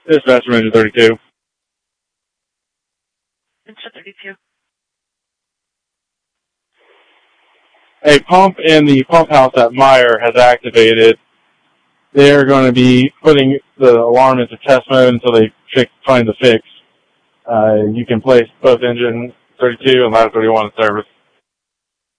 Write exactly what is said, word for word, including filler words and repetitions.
Dispatcher Engine thirty-two. Engine thirty-two. A pump in the pump house at Meyer has activated. They're going to be putting the alarm into test mode until they fix, find the fix. Uh, you can place both Engine thirty-two and Ladder thirty-one in service.